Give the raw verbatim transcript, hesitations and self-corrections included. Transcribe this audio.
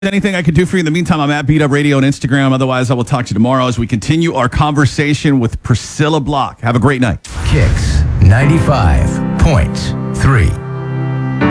Anything I could do for you in the meantime, I'm at Beat Up Radio on Instagram. Otherwise, I will talk to you tomorrow as we continue our conversation with Priscilla Block. Have a great night. Kicks ninety-five point three.